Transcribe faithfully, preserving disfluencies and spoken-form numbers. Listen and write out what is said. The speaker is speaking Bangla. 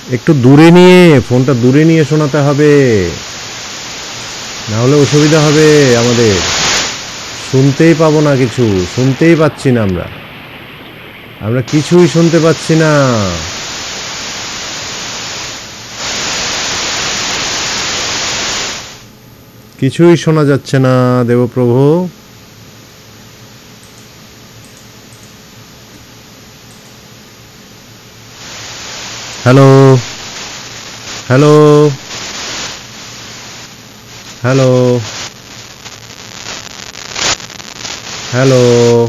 একটু দূরে নিয়ে ফোনটা দূরে নিয়ে শোনাতে হবে, না হলে অসুবিধা হবে আমাদের। শুনতেই পাবো না, কিছু শুনতেই পাচ্ছি না আমরা আমরা কিছুই শুনতে পাচ্ছি না। কিছুই শোনা যাচ্ছে না দেবপ্রভু। Hello hello hello hello